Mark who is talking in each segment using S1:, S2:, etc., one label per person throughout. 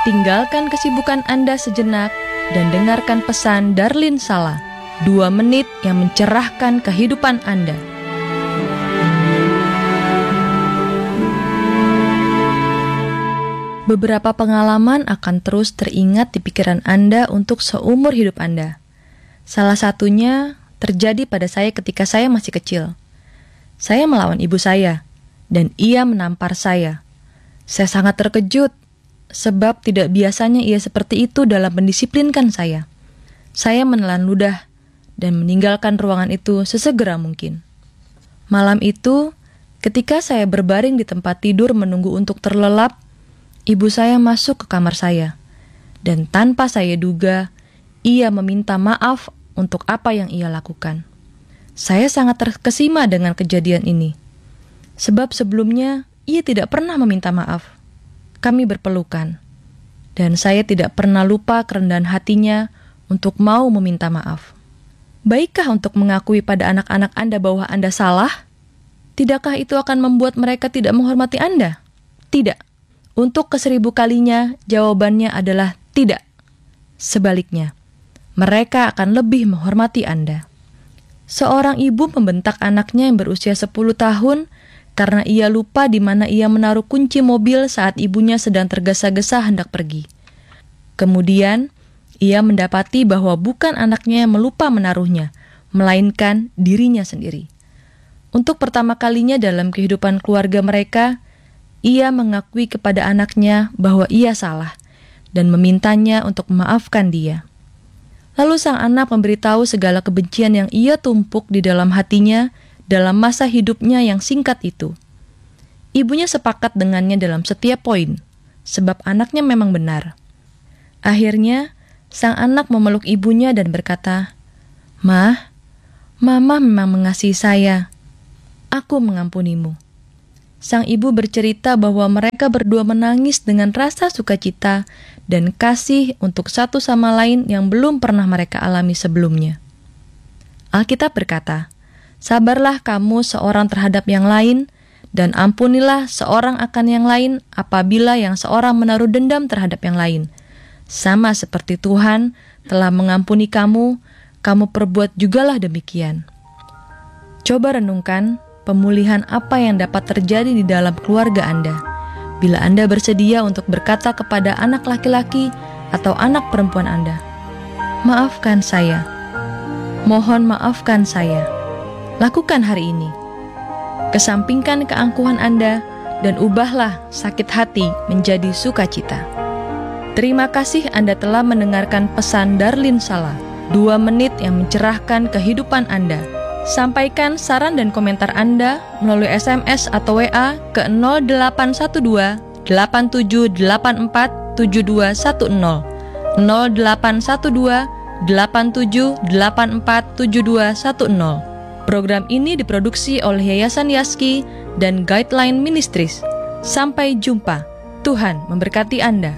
S1: Tinggalkan kesibukan Anda sejenak dan dengarkan pesan Darlin Sala, 2 menit yang mencerahkan kehidupan Anda. Beberapa pengalaman akan terus teringat di pikiran Anda untuk seumur hidup Anda. Salah satunya terjadi pada saya ketika saya masih kecil. Saya melawan ibu saya, dan ia menampar saya. Saya sangat terkejut, sebab tidak biasanya ia seperti itu dalam mendisiplinkan saya. Saya menelan ludah dan meninggalkan ruangan itu sesegera mungkin. Malam itu, ketika saya berbaring di tempat tidur menunggu untuk terlelap, ibu saya masuk ke kamar saya. Dan tanpa saya duga, ia meminta maaf untuk apa yang ia lakukan. Saya sangat terkesima dengan kejadian ini. Sebab sebelumnya, ia tidak pernah meminta maaf. Kami berpelukan, dan saya tidak pernah lupa kerendahan hatinya untuk mau meminta maaf. Baikkah untuk mengakui pada anak-anak Anda bahwa Anda salah? Tidakkah itu akan membuat mereka tidak menghormati Anda? Tidak. Untuk ke1000 kalinya, jawabannya adalah tidak. Sebaliknya, mereka akan lebih menghormati Anda. Seorang ibu membentak anaknya yang berusia 10 tahun karena ia lupa di mana ia menaruh kunci mobil saat ibunya sedang tergesa-gesa hendak pergi. Kemudian, ia mendapati bahwa bukan anaknya yang melupa menaruhnya, melainkan dirinya sendiri. Untuk pertama kalinya dalam kehidupan keluarga mereka, ia mengakui kepada anaknya bahwa ia salah dan memintanya untuk memaafkan dia. Lalu sang anak memberitahu segala kebencian yang ia tumpuk di dalam hatinya dalam masa hidupnya yang singkat itu. Ibunya sepakat dengannya dalam setiap poin, sebab anaknya memang benar. Akhirnya, sang anak memeluk ibunya dan berkata, "Mah, Mama memang mengasihi saya. Aku mengampunimu." Sang ibu bercerita bahwa mereka berdua menangis dengan rasa sukacita dan kasih untuk satu sama lain yang belum pernah mereka alami sebelumnya. Alkitab berkata, "Sabarlah kamu seorang terhadap yang lain, dan ampunilah seorang akan yang lain apabila yang seorang menaruh dendam terhadap yang lain. Sama seperti Tuhan telah mengampuni kamu, kamu perbuat jugalah demikian." Coba renungkan pemulihan apa yang dapat terjadi di dalam keluarga Anda, bila Anda bersedia untuk berkata kepada anak laki-laki atau anak perempuan Anda, "Maafkan saya. Mohon maafkan saya." Lakukan hari ini. Kesampingkan keangkuhan Anda dan ubahlah sakit hati menjadi sukacita. Terima kasih Anda telah mendengarkan pesan Darlin Sala, 2 menit yang mencerahkan kehidupan Anda. Sampaikan saran dan komentar Anda melalui SMS atau WA ke 0812 8784 7210 0812 8784 7210. Program ini diproduksi oleh Yayasan Yaski dan Guideline Ministries. Sampai jumpa. Tuhan memberkati Anda.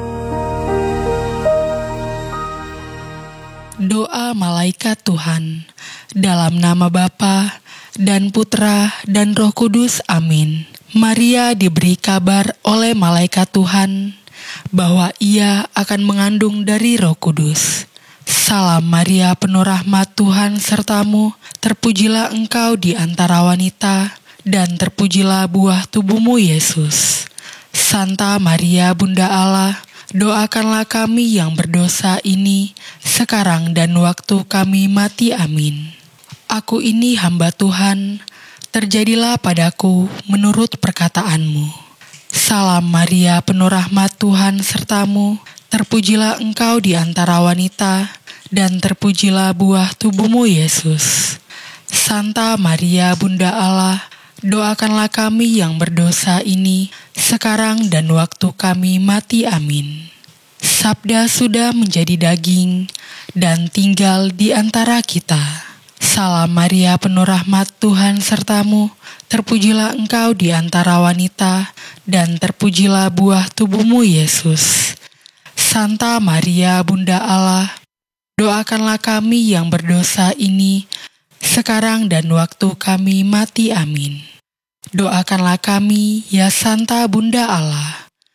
S2: Doa malaikat Tuhan. Dalam nama Bapa dan Putra dan Roh Kudus. Amin. Maria diberi kabar oleh malaikat Tuhan bahwa ia akan mengandung dari Roh Kudus. Salam Maria, penuh rahmat, Tuhan sertamu, terpujilah engkau di antara wanita, dan terpujilah buah tubuhmu Yesus. Santa Maria, Bunda Allah, doakanlah kami yang berdosa ini, sekarang dan waktu kami mati. Amin. Aku ini hamba Tuhan, terjadilah padaku menurut perkataanmu. Salam Maria, penuh rahmat, Tuhan sertamu, terpujilah engkau di antara wanita, dan terpujilah buah tubuhmu Yesus. Santa Maria, Bunda Allah, doakanlah kami yang berdosa ini, sekarang dan waktu kami mati. Amin. Sabda sudah menjadi daging, dan tinggal di antara kita. Salam Maria, penuh rahmat, Tuhan sertamu, terpujilah engkau di antara wanita, dan terpujilah buah tubuhmu Yesus. Santa Maria, Bunda Allah, doakanlah kami yang berdosa ini, sekarang dan waktu kami mati. Amin. Doakanlah kami, ya Santa Bunda Allah.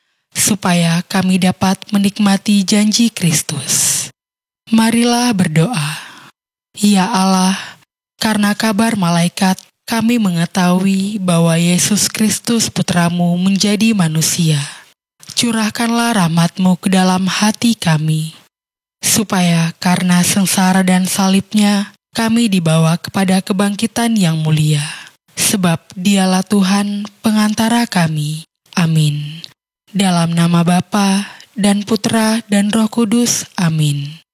S2: supaya kami dapat menikmati janji Kristus. Marilah berdoa. Ya Allah, karena kabar malaikat, kami mengetahui bahwa Yesus Kristus Putramu menjadi manusia. Curahkanlah rahmat-Mu ke dalam hati kami, supaya karena sengsara dan salibnya, kami dibawa kepada kebangkitan yang mulia. Sebab Dialah Tuhan pengantara kami. Amin. Dalam nama Bapa dan Putra dan Roh Kudus. Amin.